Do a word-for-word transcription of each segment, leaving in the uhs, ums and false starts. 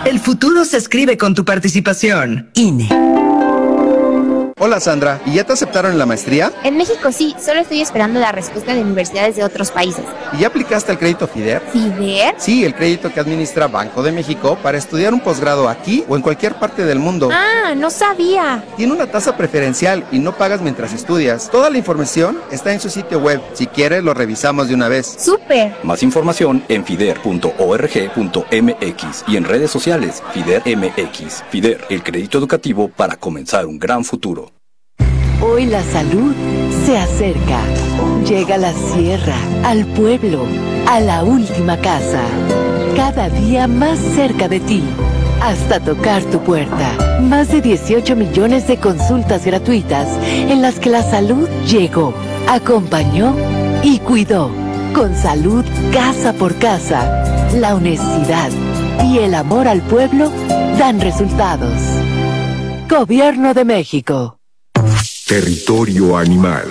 El futuro se escribe con tu participación. I N E. Hola Sandra, ¿y ya te aceptaron en la maestría? En México sí, solo estoy esperando la respuesta de universidades de otros países. ¿Y ya aplicaste al crédito FIDER? ¿FIDER? Sí, el crédito que administra Banco de México para estudiar un posgrado aquí o en cualquier parte del mundo. Ah, no sabía. Tiene una tasa preferencial y no pagas mientras estudias. Toda la información está en su sitio web. Si quieres, lo revisamos de una vez. ¡Súper! Más información en fider punto org punto m x y en redes sociales FIDER M X. FIDER, el crédito educativo para comenzar un gran futuro. Hoy la salud se acerca. Llega a la sierra, al pueblo, a la última casa. Cada día más cerca de ti, hasta tocar tu puerta. Más de dieciocho millones de consultas gratuitas en las que la salud llegó, acompañó y cuidó. Con salud casa por casa, la honestidad y el amor al pueblo dan resultados. Gobierno de México. Territorio animal.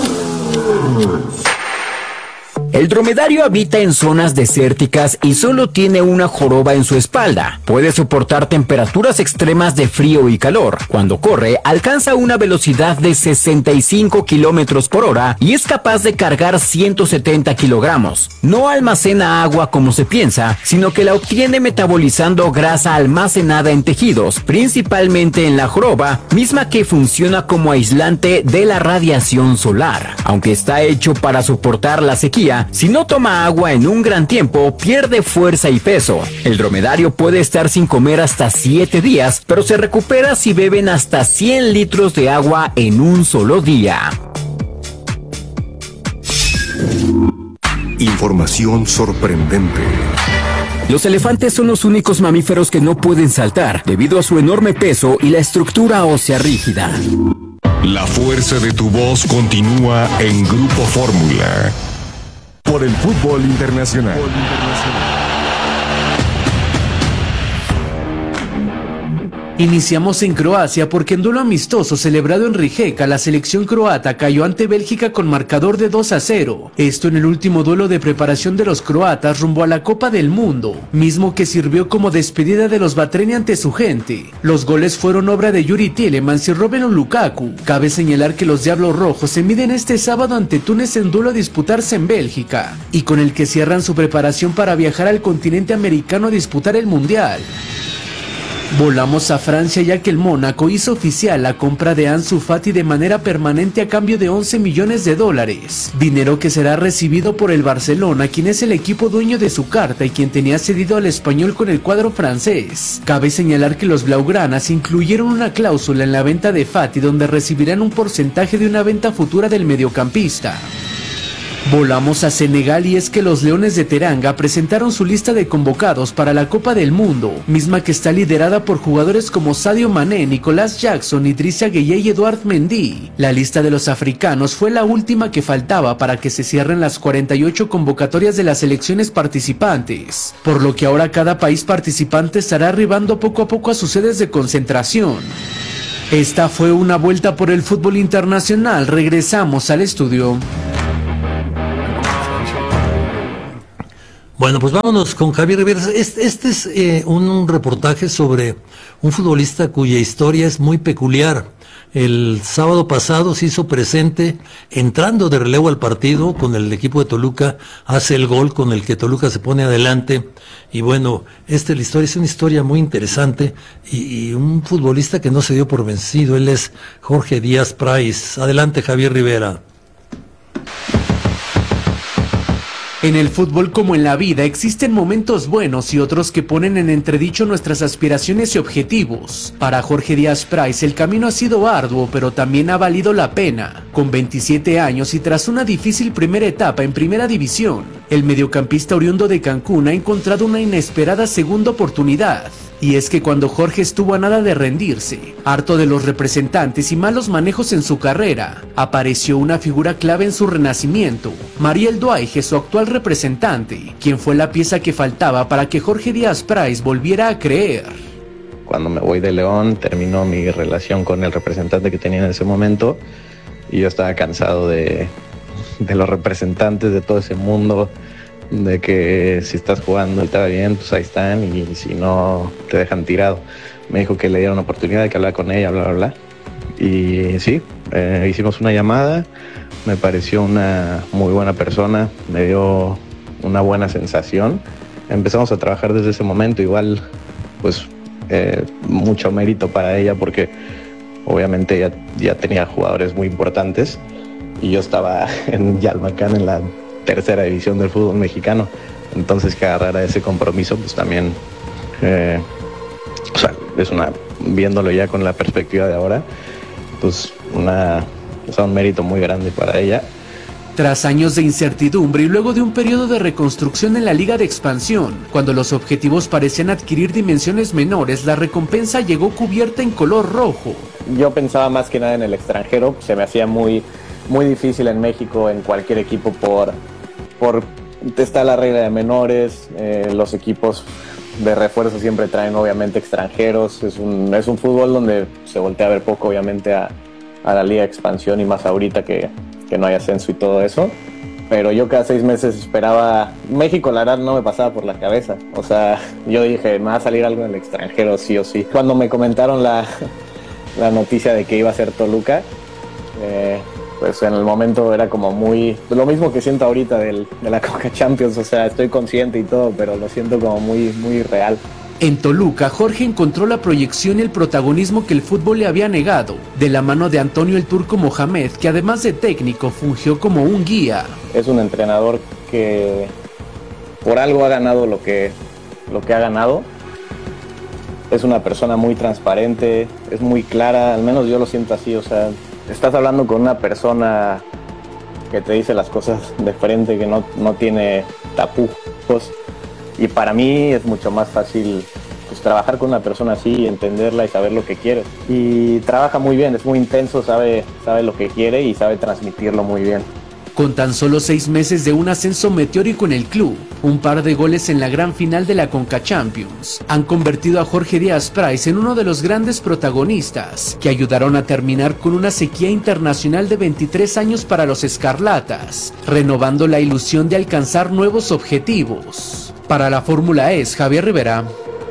El dromedario habita en zonas desérticas y solo tiene una joroba en su espalda. Puede soportar temperaturas extremas de frío y calor. Cuando corre, alcanza una velocidad de sesenta y cinco kilómetros por hora y es capaz de cargar ciento setenta kilogramos. No almacena agua como se piensa, sino que la obtiene metabolizando grasa almacenada en tejidos, principalmente en la joroba, misma que funciona como aislante de la radiación solar. Aunque está hecho para soportar la sequía, si no toma agua en un gran tiempo, pierde fuerza y peso. El dromedario puede estar sin comer hasta siete días, pero se recupera si beben hasta cien litros de agua en un solo día. Información sorprendente. Los elefantes son los únicos mamíferos que no pueden saltar, debido a su enorme peso y la estructura ósea rígida. La fuerza de tu voz continúa en Grupo Fórmula. Por el fútbol internacional. Iniciamos en Croacia porque en duelo amistoso celebrado en Rijeka, la selección croata cayó ante Bélgica con marcador de dos a cero. Esto en el último duelo de preparación de los croatas rumbo a la Copa del Mundo, mismo que sirvió como despedida de los Batreni ante su gente. Los goles fueron obra de Yuri Tielemans y Romelu Lukaku. Cabe señalar que los Diablos Rojos se miden este sábado ante Túnez en duelo a disputarse en Bélgica, y con el que cierran su preparación para viajar al continente americano a disputar el Mundial. Volamos a Francia ya que el Mónaco hizo oficial la compra de Ansu Fati de manera permanente a cambio de once millones de dólares, dinero que será recibido por el Barcelona, quien es el equipo dueño de su carta y quien tenía cedido al español con el cuadro francés. Cabe señalar que los blaugranas incluyeron una cláusula en la venta de Fati donde recibirán un porcentaje de una venta futura del mediocampista. Volamos a Senegal y es que los Leones de Teranga presentaron su lista de convocados para la Copa del Mundo, misma que está liderada por jugadores como Sadio Mané, Nicolás Jackson, Idrissa Gueye y Eduard Mendy. La lista de los africanos fue la última que faltaba para que se cierren las cuarenta y ocho convocatorias de las selecciones participantes, por lo que ahora cada país participante estará arribando poco a poco a sus sedes de concentración. Esta fue una vuelta por el fútbol internacional. Regresamos al estudio. Bueno, pues vámonos con Javier Rivera. Este, este es eh, un reportaje sobre un futbolista cuya historia es muy peculiar. El sábado pasado se hizo presente entrando de relevo al partido con el equipo de Toluca, hace el gol con el que Toluca se pone adelante. Y bueno, esta la historia es una historia muy interesante y, y un futbolista que no se dio por vencido. Él es Jorge Díaz Price. Adelante, Javier Rivera. En el fútbol como en la vida existen momentos buenos y otros que ponen en entredicho nuestras aspiraciones y objetivos. Para Jorge Díaz Price el camino ha sido arduo, pero también ha valido la pena. Con veintisiete años y tras una difícil primera etapa en primera división, el mediocampista oriundo de Cancún ha encontrado una inesperada segunda oportunidad. Y es que cuando Jorge estuvo a nada de rendirse, harto de los representantes y malos manejos en su carrera, apareció una figura clave en su renacimiento, Mariel Duaige, su actual representante, quien fue la pieza que faltaba para que Jorge Díaz Price volviera a creer. Cuando me voy de León, terminó mi relación con el representante que tenía en ese momento, y yo estaba cansado de, de los representantes, de todo ese mundo, de que si estás jugando y te va bien, pues ahí están, y si no, te dejan tirado. Me dijo que le dieron una oportunidad, que hablar con ella, bla, bla, bla. Y sí, eh, hicimos una llamada, me pareció una muy buena persona, me dio una buena sensación. Empezamos a trabajar desde ese momento, igual, pues, eh, mucho mérito para ella, porque obviamente ya, ya tenía jugadores muy importantes, y yo estaba en Yalmacán, en la tercera división del fútbol mexicano. Entonces, que agarrara ese compromiso, pues también, eh, o sea, es una, viéndolo ya con la perspectiva de ahora, pues una, o sea, un mérito muy grande para ella. Tras años de incertidumbre y luego de un periodo de reconstrucción en la Liga de Expansión, cuando los objetivos parecían adquirir dimensiones menores, la recompensa llegó cubierta en color rojo. Yo pensaba más que nada en el extranjero, se me hacía muy, muy difícil en México, en cualquier equipo, por, por está la regla de menores, eh, los equipos de refuerzo siempre traen obviamente extranjeros, es un, es un fútbol donde se voltea a ver poco obviamente a, a la Liga de Expansión, y más ahorita que, que no hay ascenso y todo eso. Pero yo cada seis meses esperaba México, la verdad no me pasaba por la cabeza, o sea, yo dije, me va a salir algo en el extranjero sí o sí. Cuando me comentaron la, la noticia de que iba a ser Toluca, eh, pues en el momento era como muy, lo mismo que siento ahorita del, de la Conca Champions, o sea, estoy consciente y todo, pero lo siento como muy, muy real. En Toluca, Jorge encontró la proyección y el protagonismo que el fútbol le había negado, de la mano de Antonio el Turco Mohamed, que además de técnico fungió como un guía. Es un entrenador que por algo ha ganado lo que, lo que ha ganado. Es una persona muy transparente, es muy clara, al menos yo lo siento así, o sea, estás hablando con una persona que te dice las cosas de frente, que no, no tiene tapujos. Y para mí es mucho más fácil, pues, trabajar con una persona así, entenderla y saber lo que quiere. Y trabaja muy bien, es muy intenso, sabe, sabe lo que quiere y sabe transmitirlo muy bien. Con tan solo seis meses de un ascenso meteórico en el club, un par de goles en la gran final de la Conca Champions, han convertido a Jorge Díaz Price en uno de los grandes protagonistas que ayudaron a terminar con una sequía internacional de veintitrés años para los Escarlatas, renovando la ilusión de alcanzar nuevos objetivos. Para la Fórmula E, Javier Rivera.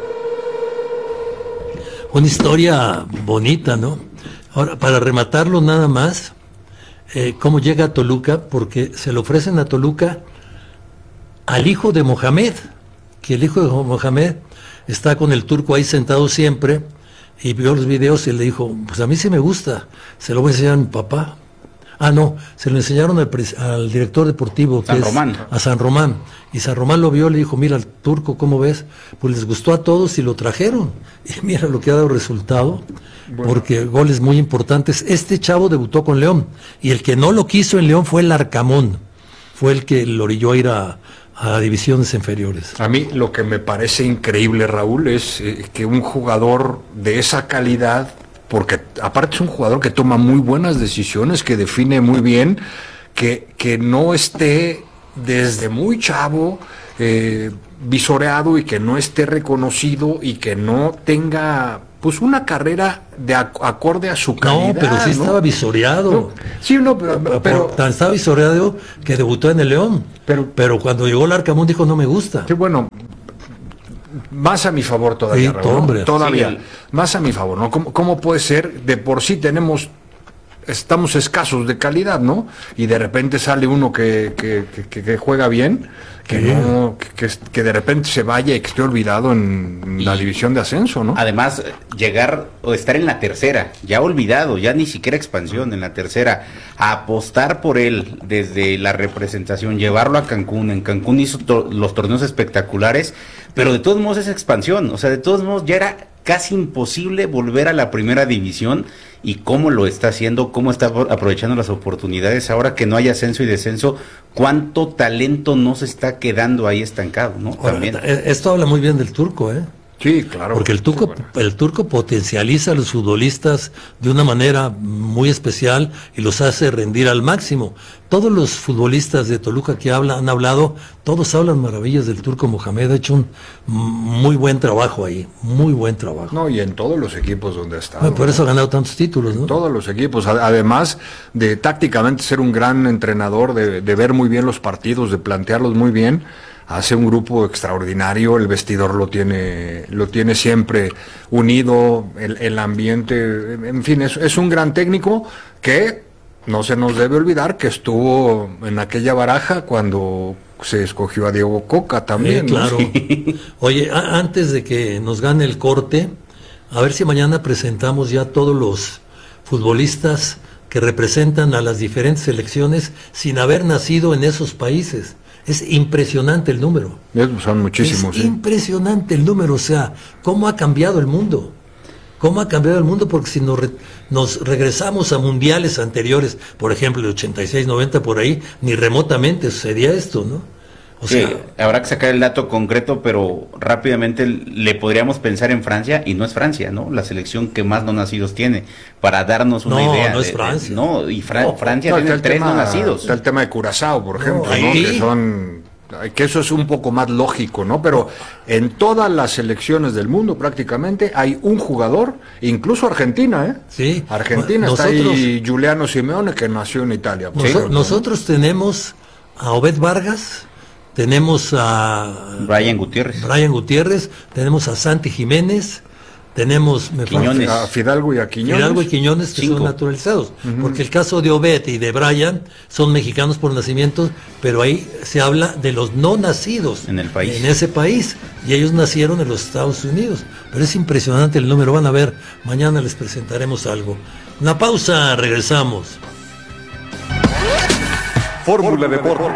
Una historia bonita, ¿no? Ahora, para rematarlo nada más, eh, cómo llega a Toluca, porque se le ofrecen a Toluca al hijo de Mohamed, que el hijo de Mohamed está con el Turco ahí sentado siempre, y vio los videos y le dijo, pues a mí sí me gusta, se lo voy a enseñar a mi papá. Ah, no, se lo enseñaron al, al director deportivo, que San es Román. a San Román. Y San Román lo vio, le dijo, mira, el Turco, ¿cómo ves? Pues les gustó a todos y lo trajeron. Y mira lo que ha dado resultado, bueno, porque goles muy importantes. Este chavo debutó con León, y el que no lo quiso en León fue el Arcamón. Fue el que lo orilló a ir a, a divisiones inferiores. A mí lo que me parece increíble, Raúl, es eh, que un jugador de esa calidad, porque aparte es un jugador que toma muy buenas decisiones, que define muy bien, que, que no esté desde muy chavo eh, visoreado, y que no esté reconocido, y que no tenga pues una carrera de ac acorde a su calidad. No, pero sí, ¿no?, estaba visoreado. No, sí, no, pero, pero tan estaba visoreado que debutó en el León. Pero, pero cuando llegó el Arcamón dijo, no me gusta. Sí, bueno, más a mi favor todavía, sí, Raúl, hombre, ¿no? Todavía, sí. Más a mi favor, ¿no? ¿Cómo, ¿Cómo puede ser? De por sí tenemos, estamos escasos de calidad, ¿no? Y de repente sale uno que, que, que, que juega bien, que sí. no, que, que de repente se vaya y que esté olvidado en y la división de ascenso, ¿no? Además, llegar o estar en la tercera, ya olvidado, ya ni siquiera expansión, en la tercera, a apostar por él desde la representación, llevarlo a Cancún. En Cancún hizo to los torneos espectaculares, pero de todos modos es expansión, o sea, de todos modos ya era casi imposible volver a la primera división, y cómo lo está haciendo, cómo está aprovechando las oportunidades ahora que no hay ascenso y descenso, cuánto talento no se está quedando ahí estancado, ¿no? Ahora, también. Esto habla muy bien del Turco, ¿eh? Sí, claro. Porque el turco, sí, bueno. el turco potencializa a los futbolistas de una manera muy especial y los hace rendir al máximo. Todos los futbolistas de Toluca que hablan, han hablado, todos hablan maravillas del turco Mohamed. Ha hecho un muy buen trabajo ahí, muy buen trabajo. No, y en todos los equipos donde ha estado. Bueno, por eso ha ganado tantos títulos, ¿no? En todos los equipos, además de tácticamente ser un gran entrenador, de, de ver muy bien los partidos, de plantearlos muy bien. Hace un grupo extraordinario, el vestidor lo tiene, lo tiene siempre unido, el, el ambiente, en fin, es, es un gran técnico que no se nos debe olvidar que estuvo en aquella baraja cuando se escogió a Diego Coca también. Sí, claro. ¿No? Sí. Oye, a, antes de que nos gane el corte, a ver si mañana presentamos ya todos los futbolistas que representan a las diferentes selecciones sin haber nacido en esos países. Es impresionante el número. Son muchísimos. Es ¿sí? impresionante el número, o sea, cómo ha cambiado el mundo. ¿Cómo ha cambiado el mundo? Porque si nos, re, nos regresamos a mundiales anteriores, por ejemplo, el ochenta y seis noventa por ahí, ni remotamente sucedía esto, ¿no? O sí, sea, habrá que sacar el dato concreto, pero rápidamente le podríamos pensar en Francia, y no es Francia, ¿no? La selección que más no nacidos tiene, para darnos una no, idea. No, es de, Francia. De, no, y Fra no, Francia no, tiene tres tema, no nacidos. Está el tema de Curazao, por ejemplo, no, ¿no? Que son... que eso es un poco más lógico, ¿no? Pero en todas las selecciones del mundo prácticamente hay un jugador, incluso Argentina, ¿eh? Sí. Argentina, nosotros, está ahí Giuliano Simeone, que nació en Italia. Nos, ejemplo, nosotros ¿no? tenemos a Obed Vargas, tenemos a Brian Gutiérrez, Brian Gutiérrez, tenemos a Santi Jiménez, tenemos me Quiñones. a Fidalgo y a Quiñones. Fidalgo y Quiñones que Cinco. son naturalizados, uh-huh. porque el caso de Obed y de Brian son mexicanos por nacimiento, pero ahí se habla de los no nacidos en el país, en ese país, y ellos nacieron en los Estados Unidos. Pero es impresionante el número, van a ver, mañana les presentaremos algo. Una pausa, regresamos. Fórmula Deportes.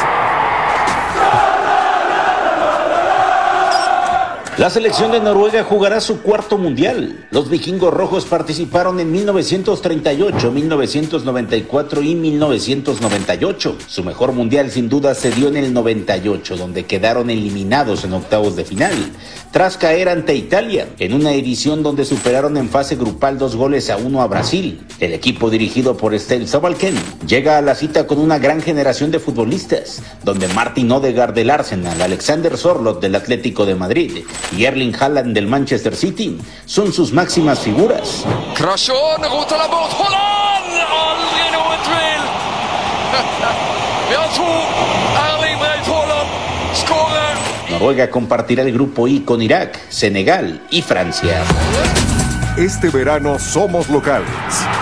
La selección de Noruega jugará su cuarto mundial. Los vikingos rojos participaron en mil novecientos treinta y ocho, mil novecientos noventa y cuatro y mil novecientos noventa y ocho. Su mejor mundial sin duda se dio en el noventa y ocho, donde quedaron eliminados en octavos de final, tras caer ante Italia, en una edición donde superaron en fase grupal dos goles a uno a Brasil. El equipo dirigido por Ståle Solbakken llega a la cita con una gran generación de futbolistas, donde Martin Odegaard del Arsenal, Alexander Sørloth del Atlético de Madrid y Erling Haaland del Manchester City son sus máximas figuras. Noruega compartirá el grupo I con Irak, Senegal y Francia. Este verano somos locales.